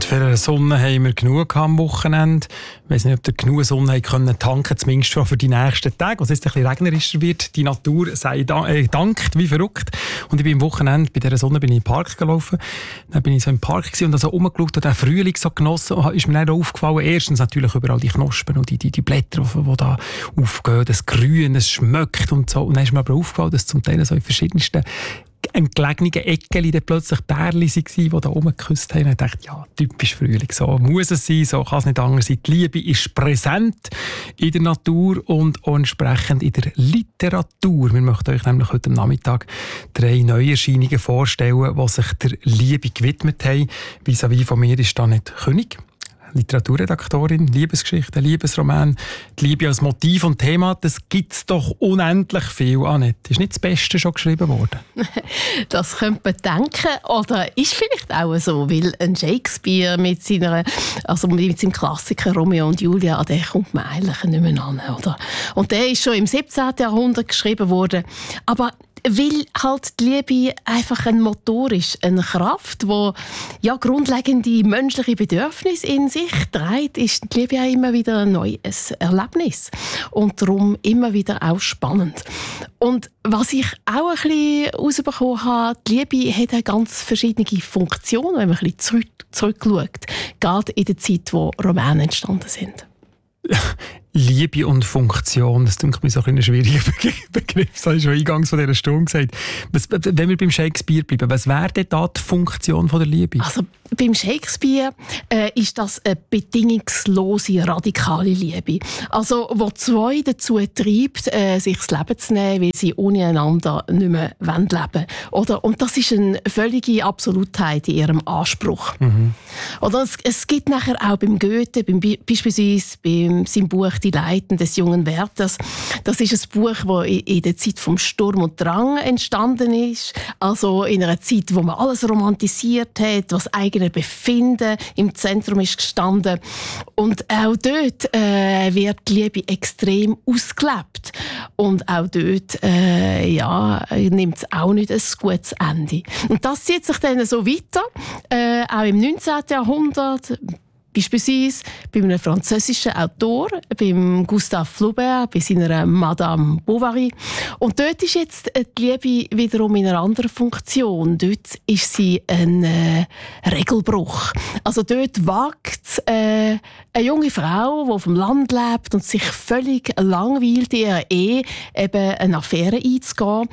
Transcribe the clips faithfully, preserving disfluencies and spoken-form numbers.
für eine Sonne haben wir genug am Wochenende. Ich weiss nicht, ob ihr genug Sonne haben können tanken, zumindest schon für die nächsten Tage, was jetzt ein bisschen regnerischer wird. Die Natur sei da, äh, dankt wie verrückt. Und ich bin am Wochenende, bei dieser Sonne bin ich im Park gelaufen. Dann bin ich so im Park gewesen und habe so rumgeschaut und den Frühling so genossen. Und ist mir dann aufgefallen, erstens natürlich überall die Knospen und die, die, die Blätter, die, die da aufgehen, das Grün, es schmeckt und so. Und dann ist mir aber aufgefallen, dass zum Teil so in verschiedensten entlegenen Ecken dann plötzlich Bärchen waren, die da rumgeküsst haben. Und ich dachte, ja, typisch Frühling. So muss es sein, so kann es nicht anders sein. Die Liebe ist präsent in der Natur und auch entsprechend in der Literatur. Wir möchten euch nämlich heute Nachmittag drei Neuerscheinungen vorstellen, die sich der Liebe gewidmet haben. Vis-à-vis von mir ist Annette König, Literaturredaktorin, Liebesgeschichte, Liebesroman, die Liebe als Motiv und Thema, das gibt es doch unendlich viel, Annette. Ist nicht das Beste schon geschrieben worden? Das könnte man denken, oder ist vielleicht auch so, weil ein Shakespeare mit, seiner, also mit seinem Klassiker Romeo und Julia, an den kommt man eigentlich nicht mehr an, oder? Und der ist schon im siebzehnten Jahrhundert geschrieben worden, aber weil halt die Liebe einfach ein Motor ist, eine Kraft, die ja grundlegende menschliche Bedürfnisse in sich trägt, ist die Liebe auch immer wieder ein neues Erlebnis und darum immer wieder auch spannend. Und was ich auch ein bisschen herausbekommen habe, die Liebe hat eine ganz verschiedene Funktionen, wenn man ein bisschen zurück, zurückschaut, gerade in der Zeit, wo Romane entstanden sind. Liebe und Funktion, das klingt mir so ein schwieriger Begriff, das habe ich schon eingangs von dieser Stunde gesagt. Was, wenn wir beim Shakespeare bleiben, was wäre denn da die Funktion von der Liebe? Also beim Shakespeare äh, ist das eine bedingungslose, radikale Liebe. Also wo zwei dazu treibt, äh, sich das Leben zu nehmen, weil sie ohne einander nicht mehr leben wollen. Oder? Und das ist eine völlige Absolutheit in ihrem Anspruch. Mhm. Oder es, es gibt nachher auch beim Goethe, beim, beispielsweise beim seinem Buch «Die Leiden des jungen Werthers». Das ist ein Buch, das in der Zeit vom Sturm und Drang entstanden ist. Also in einer Zeit, wo man alles romantisiert hat, was eigene Befinden im Zentrum ist gestanden. Und auch dort äh, wird die Liebe extrem ausgelebt. Und auch dort äh, ja, nimmt es auch nicht ein gutes Ende. Und das zieht sich dann so weiter, äh, auch im neunzehnten Jahrhundert. Beispielsweise bei einem französischen Autor, beim Gustave Flaubert, bei seiner Madame Bovary. Und dort ist jetzt die Liebe wiederum in einer anderen Funktion. Dort ist sie ein äh, Regelbruch. Also dort wagt äh, eine junge Frau, die auf dem Land lebt und sich völlig langweilt in ihrer Ehe, eben eine Affäre einzugehen.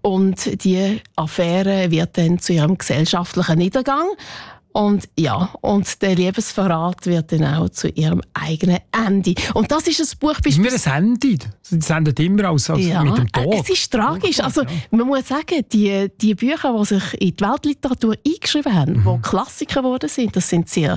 Und diese Affäre wird dann zu ihrem gesellschaftlichen Niedergang. Und ja, und der Liebesverrat wird dann auch zu ihrem eigenen Ende. Und das ist ein Buch... Immer ein Ende. Sie sendet immer als, als ja, mit dem Tod. Es ist tragisch. Also, man muss sagen, die, die Bücher, die sich in die Weltliteratur eingeschrieben haben, mhm. die Klassiker geworden sind, das sind sehr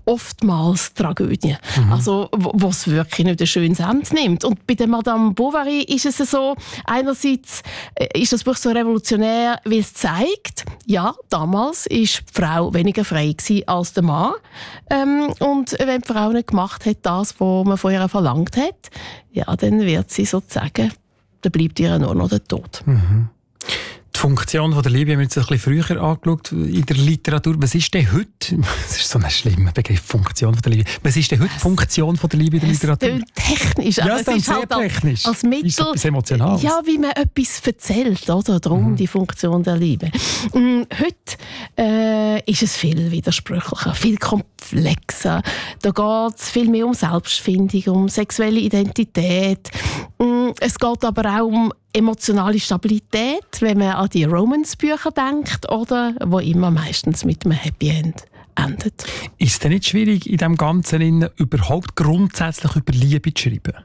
oftmals Tragödien. Mhm. Also, wo es wirklich nicht ein schönes Ende nimmt. Und bei der Madame Bovary ist es so, einerseits ist das Buch so revolutionär, weil es zeigt, ja, damals ist die Frau weniger frei als der Mann. Ähm, und wenn die Frau nicht gemacht hat, das, was man von ihr verlangt hat, ja, dann wird sie sozusagen, dann bleibt ihr nur noch der Tod. Mhm. Die Funktion der Liebe haben wir jetzt ein bisschen früher angeschaut in der Literatur. Was ist denn heute, das ist so ein schlimmer Begriff, Funktion der Liebe. Was ist denn heute die Funktion der Liebe in der Literatur? Es ist technisch, ja, aber es ist sehr halt technisch. Als Mittel, ist etwas Emotionales. Ja, wie man etwas erzählt, oder? Darum mhm. die Funktion der Liebe. Mhm. Heute äh, ist es viel widersprüchlicher, viel komplexer. Da geht es viel mehr um Selbstfindung, um sexuelle Identität. Mhm. Es geht aber auch um emotionale Stabilität, wenn man an die Romance-Bücher denkt, oder wo immer meistens mit einem Happy End endet. Ist es denn nicht schwierig, in diesem Ganzen überhaupt grundsätzlich über Liebe zu schreiben?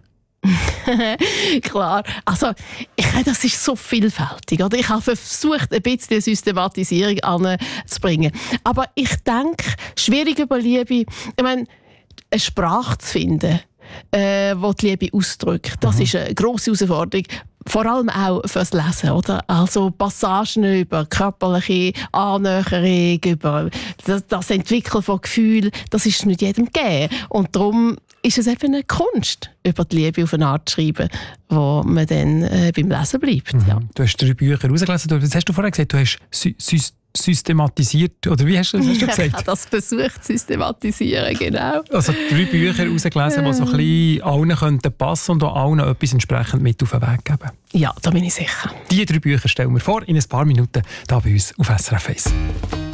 Klar, also ich, das ist so vielfältig. Oder? Ich habe versucht, ein bisschen eine Systematisierung anzubringen. Aber ich denke, schwierig über Liebe, ich meine, eine Sprache zu finden, äh, die die Liebe ausdrückt, das mhm. ist eine grosse Herausforderung. Vor allem auch fürs Lesen, oder? Also Passagen über körperliche Annäherung, über das, das Entwickeln von Gefühlen, das ist nicht jedem gegeben. Und darum ist es eben eine Kunst, über die Liebe auf eine Art zu schreiben, wo man dann äh, beim Lesen bleibt. Mhm. Ja. Du hast drei Bücher rausgelesen. Du, was hast du vorher gesagt? Du hast sy sy systematisiert, oder wie hast du, was hast du gesagt? Ich habe das versucht zu systematisieren, genau. Also drei Bücher rausgelesen, die so ein bisschen allen könnten passen und auch allen etwas entsprechend mit auf den Weg geben. Ja, da bin ich sicher. Diese drei Bücher stellen wir vor in ein paar Minuten hier bei uns auf S R F eins.